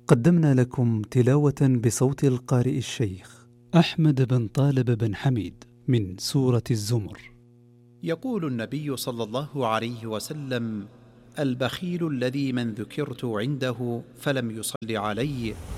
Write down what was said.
قدمنا لكم تلاوة بصوت القارئ الشيخ أحمد بن طالب بن حميد من سورة الزمر. يقول النبي صلى الله عليه وسلم: البخيل الذي من ذكرت عنده فلم يصل علي